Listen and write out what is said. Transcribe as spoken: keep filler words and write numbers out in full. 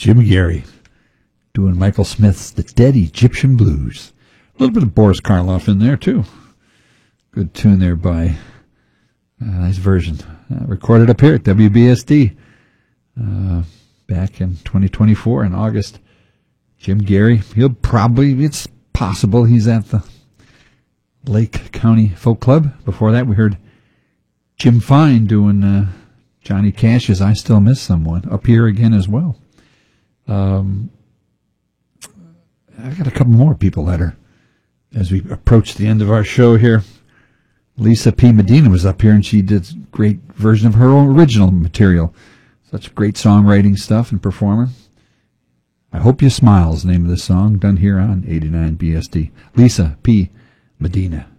Jim Gary doing Michael Smith's The Dead Egyptian Blues. A little bit of Boris Karloff in there, too. Good tune there by, uh, nice version. Uh, recorded up here at W B S D uh, back in twenty twenty-four in August. Jim Gary, he'll probably, it's possible he's at the Lake County Folk Club. Before that, we heard Jim Fine doing uh, Johnny Cash's I Still Miss Someone up here again as well. Um, I've got a couple more people that are, as we approach the end of our show here. Lisa P. Medina was up here, and she did a great version of her own original material. Such great songwriting stuff and performer. I Hope You Smile is the name of this song, done here on eighty-nine B S D. Lisa P. Medina.